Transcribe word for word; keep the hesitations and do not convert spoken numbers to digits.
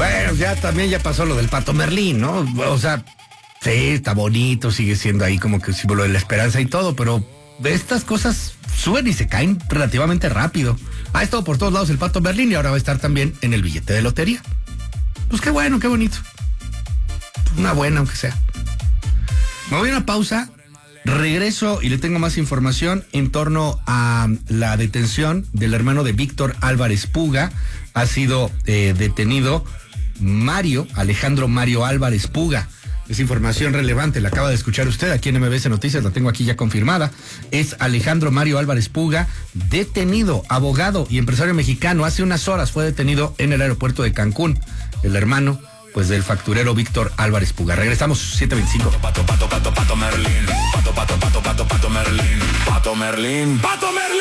Bueno, ya también ya pasó lo del Pato Merlín, ¿no? O sea, sí, está bonito, sigue siendo ahí como que símbolo de la esperanza y todo, pero estas cosas suben y se caen relativamente rápido. Ha estado por todos lados el Pato Merlín y ahora va a estar también en el billete de lotería. Pues qué bueno, qué bonito. Una buena, aunque sea. Me voy a una pausa, regreso y le tengo más información en torno a la detención del hermano de Víctor Álvarez Puga. Ha sido eh, detenido Mario, Alejandro Mario Álvarez Puga. Es información relevante, la acaba de escuchar usted aquí en M B S Noticias, la tengo aquí ya confirmada. Es Alejandro Mario Álvarez Puga, detenido, abogado y empresario mexicano. Hace unas horas fue detenido en el aeropuerto de Cancún, el hermano pues del facturero Víctor Álvarez Puga. Regresamos, siete veinticinco. Pato, pato, pato, pato Merlín. Pato, pato, pato, pato, pato Merlín. Pato Merlín. Pato Merlín.